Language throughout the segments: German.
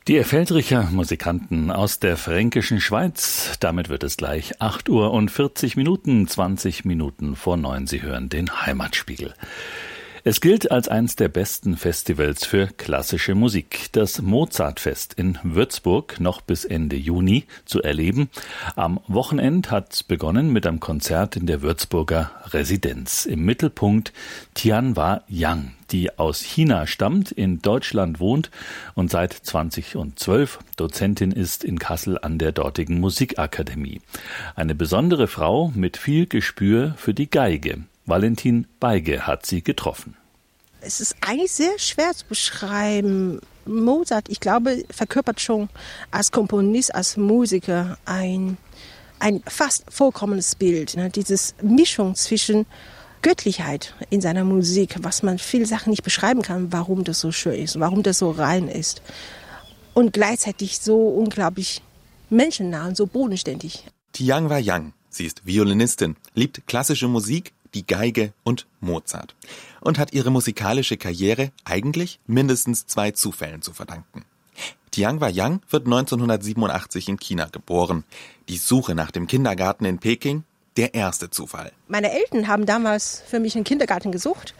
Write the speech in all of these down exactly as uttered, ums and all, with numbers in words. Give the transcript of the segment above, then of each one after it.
Die Feldricher Musikanten aus der fränkischen Schweiz. Damit wird es gleich acht Uhr und vierzig Minuten, zwanzig Minuten vor neun. Sie hören den Heimatspiegel. Es gilt als eines der besten Festivals für klassische Musik. Das Mozartfest in Würzburg noch bis Ende Juni zu erleben. Am Wochenende hat's begonnen mit einem Konzert in der Würzburger Residenz. Im Mittelpunkt Tianhua Yang, die aus China stammt, in Deutschland wohnt und seit zweitausendzwölf Dozentin ist in Kassel an der dortigen Musikakademie. Eine besondere Frau mit viel Gespür für die Geige. Valentin Beige hat sie getroffen. Es ist eigentlich sehr schwer zu beschreiben. Mozart, ich glaube, verkörpert schon als Komponist, als Musiker ein, ein fast vollkommenes Bild. Ne? Dieses Mischung zwischen Göttlichkeit in seiner Musik, was man viele Sachen nicht beschreiben kann, warum das so schön ist, warum das so rein ist. Und gleichzeitig so unglaublich menschennah und so bodenständig. Tianhua Yang, sie ist Violinistin, liebt klassische Musik, die Geige und Mozart und hat ihre musikalische Karriere eigentlich mindestens zwei Zufällen zu verdanken. Tianhua Yang wird neunzehnhundertsiebenundachtzig in China geboren. Die Suche nach dem Kindergarten in Peking, der erste Zufall. Meine Eltern haben damals für mich einen Kindergarten gesucht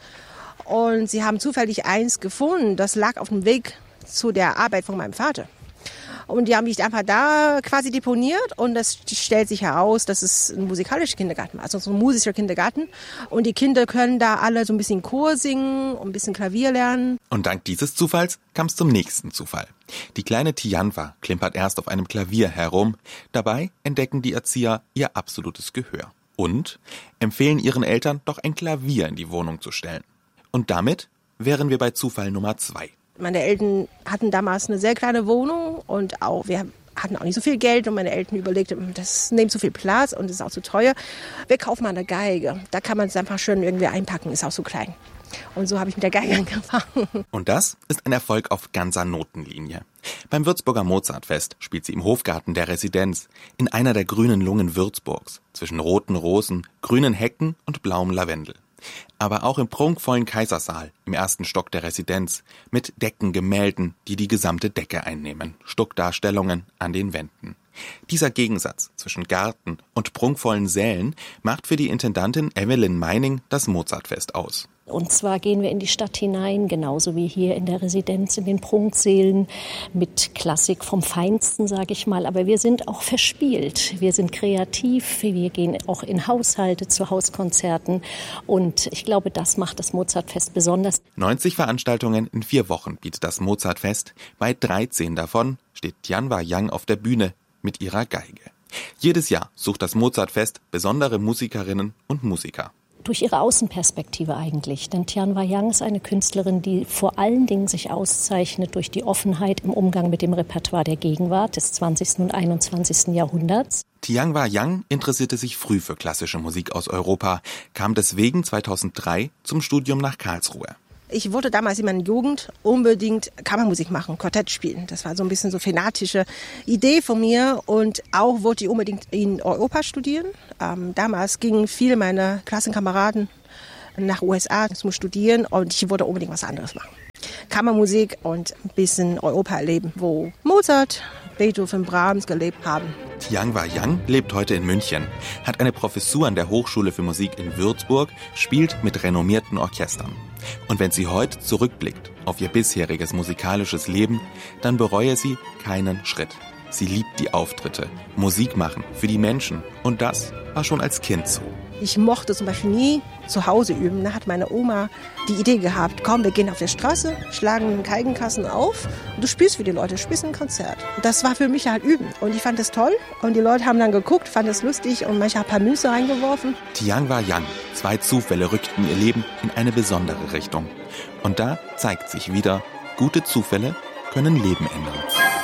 und sie haben zufällig eins gefunden, das lag auf dem Weg zu der Arbeit von meinem Vater. Und die haben mich einfach da quasi deponiert und das stellt sich heraus, dass es ein musikalischer Kindergarten war, also so ein musischer Kindergarten. Und die Kinder können da alle so ein bisschen Chor singen und ein bisschen Klavier lernen. Und dank dieses Zufalls kam es zum nächsten Zufall. Die kleine Tianhua klimpert erst auf einem Klavier herum. Dabei entdecken die Erzieher ihr absolutes Gehör und empfehlen ihren Eltern, doch ein Klavier in die Wohnung zu stellen. Und damit wären wir bei Zufall Nummer zwei. Meine Eltern hatten damals eine sehr kleine Wohnung und auch wir hatten auch nicht so viel Geld und meine Eltern überlegten, das nimmt so viel Platz und ist auch zu teuer. Wir kaufen mal eine Geige. Da kann man es einfach schön irgendwie einpacken, ist auch so klein. Und so habe ich mit der Geige angefangen. Und das ist ein Erfolg auf ganzer Notenlinie. Beim Würzburger Mozartfest spielt sie im Hofgarten der Residenz, in einer der grünen Lungen Würzburgs, zwischen roten Rosen, grünen Hecken und blauem Lavendel. Aber auch im prunkvollen Kaisersaal im ersten Stock der Residenz mit Deckengemälden, die die gesamte Decke einnehmen, Stuckdarstellungen an den Wänden. Dieser Gegensatz zwischen Garten und prunkvollen Sälen macht für die Intendantin Evelyn Meining das Mozartfest aus. Und zwar gehen wir in die Stadt hinein, genauso wie hier in der Residenz, in den Prunksälen, mit Klassik vom Feinsten, sage ich mal. Aber wir sind auch verspielt, wir sind kreativ, wir gehen auch in Haushalte zu Hauskonzerten. Und ich glaube, das macht das Mozartfest besonders. neunzig Veranstaltungen in vier Wochen bietet das Mozartfest. Bei dreizehn davon steht Tianhua Yang auf der Bühne mit ihrer Geige. Jedes Jahr sucht das Mozartfest besondere Musikerinnen und Musiker. Durch ihre Außenperspektive eigentlich. Denn Tianhua Yang ist eine Künstlerin, die vor allen Dingen sich auszeichnet durch die Offenheit im Umgang mit dem Repertoire der Gegenwart des zwanzigsten und einundzwanzigsten Jahrhunderts. Tianhua Yang interessierte sich früh für klassische Musik aus Europa, kam deswegen zweitausenddrei zum Studium nach Karlsruhe. Ich wollte damals in meiner Jugend unbedingt Kammermusik machen, Quartett spielen. Das war so ein bisschen so fanatische Idee von mir und auch wollte ich unbedingt in Europa studieren. Ähm, damals gingen viele meiner Klassenkameraden nach U S A zum Studieren und ich wollte unbedingt was anderes machen. Kammermusik und ein bisschen Europa erleben, wo Mozart, Beethoven, Brahms gelebt haben. Tianhua Yang lebt heute in München, hat eine Professur an der Hochschule für Musik in Würzburg, spielt mit renommierten Orchestern. Und wenn sie heute zurückblickt auf ihr bisheriges musikalisches Leben, dann bereue sie keinen Schritt. Sie liebt die Auftritte, Musik machen für die Menschen und das war schon als Kind so. Ich mochte zum Beispiel nie zu Hause üben. Da hat meine Oma die Idee gehabt, komm, wir gehen auf der Straße, schlagen einen Geigenkasten auf und du spielst für die Leute, du spielst ein Konzert. Das war für mich halt Üben und ich fand das toll und die Leute haben dann geguckt, fanden das lustig und manche haben ein paar Münze reingeworfen. Tianhua Yang, zwei Zufälle rückten ihr Leben in eine besondere Richtung. Und da zeigt sich wieder, gute Zufälle können Leben ändern.